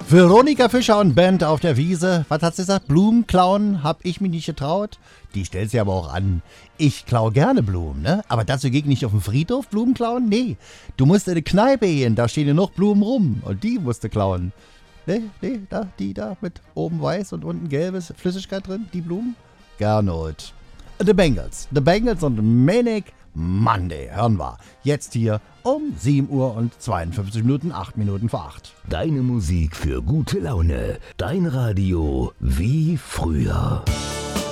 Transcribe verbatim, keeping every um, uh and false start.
Veronika Fischer und Band auf der Wiese. Was hat sie gesagt? Blumen klauen? Hab ich mich nicht getraut? Die stellt sie aber auch an. Ich klau gerne Blumen, ne? Aber dazu geht nicht auf den Friedhof Blumen klauen? Nee. Du musst in eine Kneipe gehen, da stehen ja noch Blumen rum. Und die musst du klauen. Ne, ne, da, die da mit oben weiß und unten gelbes Flüssigkeit drin, die Blumen. Gernot. The Bengals. The Bengals und Manic Monday. Hören wir. Jetzt hier um sieben Uhr und zweiundfünfzig Minuten, acht Minuten vor acht. Deine Musik für gute Laune. Dein Radio wie früher.